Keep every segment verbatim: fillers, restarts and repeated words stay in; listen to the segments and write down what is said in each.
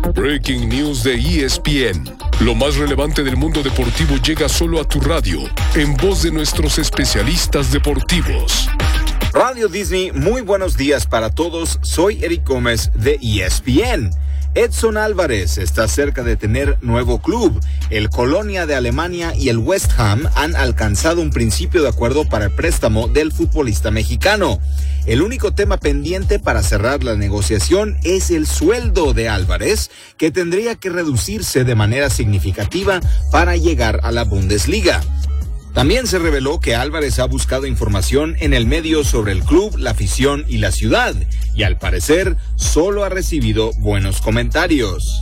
Breaking News de E S P N. Lo más relevante del mundo deportivo llega solo a tu radio, en voz de nuestros especialistas deportivos. Radio Disney, muy buenos días para todos. Soy Eric Gómez de E S P N. Edson Álvarez está cerca de tener nuevo club. El Colonia de Alemania y el West Ham han alcanzado un principio de acuerdo para el préstamo del futbolista mexicano. El único tema pendiente para cerrar la negociación es el sueldo de Álvarez, que tendría que reducirse de manera significativa para llegar a la Bundesliga. También se reveló que Álvarez ha buscado información en el medio sobre el club, la afición y la ciudad, y al parecer solo ha recibido buenos comentarios.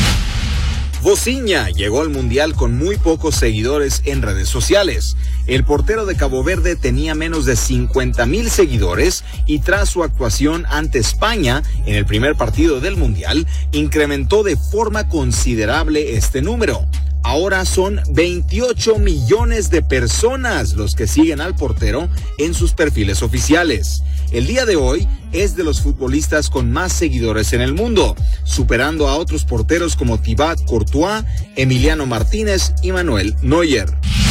Vozinha llegó al Mundial con muy pocos seguidores en redes sociales. El portero de Cabo Verde tenía menos de cincuenta mil seguidores y tras su actuación ante España en el primer partido del Mundial, incrementó de forma considerable este número. Ahora son veintiocho millones de personas los que siguen al portero en sus perfiles oficiales. El día de hoy es de los futbolistas con más seguidores en el mundo, superando a otros porteros como Thibaut Courtois, Emiliano Martínez y Manuel Neuer.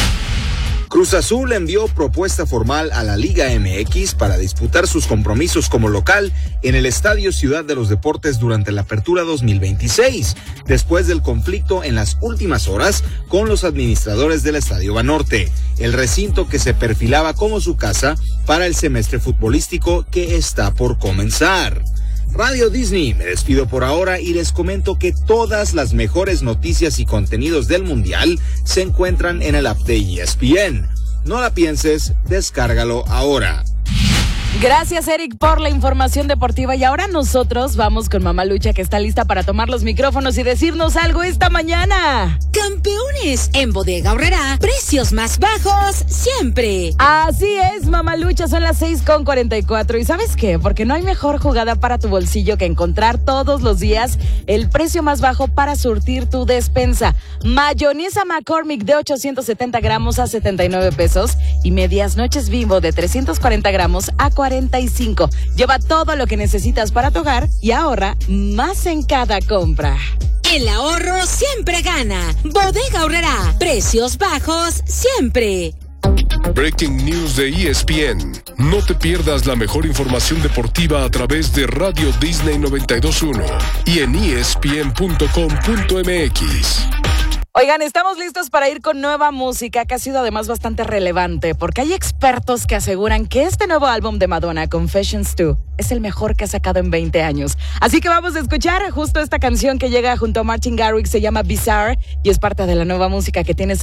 Cruz Azul envió propuesta formal a la Liga M X para disputar sus compromisos como local en el Estadio Ciudad de los Deportes durante la Apertura dos mil veintiséis, después del conflicto en las últimas horas con los administradores del Estadio Banorte, el recinto que se perfilaba como su casa para el semestre futbolístico que está por comenzar. Radio Disney, me despido por ahora y les comento que todas las mejores noticias y contenidos del Mundial se encuentran en el app de E S P N. No la pienses, descárgalo ahora. Gracias, Eric, por la información deportiva. Y ahora nosotros vamos con Mamá Lucha, que está lista para tomar los micrófonos y decirnos algo esta mañana. Campeones, en Bodega Aurrerá, precios más bajos siempre. Así es, Mamá Lucha, son las seis con cuarenta y cuatro. ¿Y sabes qué? Porque no hay mejor jugada para tu bolsillo que encontrar todos los días el precio más bajo para surtir tu despensa. Mayonesa McCormick de ochocientos setenta gramos a setenta y nueve pesos y medias noches Bimbo de trescientos cuarenta gramos a cuarenta y cinco. Lleva todo lo que necesitas para tu hogar y ahorra más en cada compra. El ahorro siempre gana. Bodega Aurrerá, precios bajos siempre. Breaking News de E S P N. No te pierdas la mejor información deportiva a través de Radio Disney noventa y dos punto uno y en E S P N punto com punto M X. Oigan, estamos listos para ir con nueva música que ha sido además bastante relevante porque hay expertos que aseguran que este nuevo álbum de Madonna, Confessions dos, es el mejor que ha sacado en veinte años. Así que vamos a escuchar justo esta canción que llega junto a Martin Garrix, se llama Bizarre y es parte de la nueva música que tienes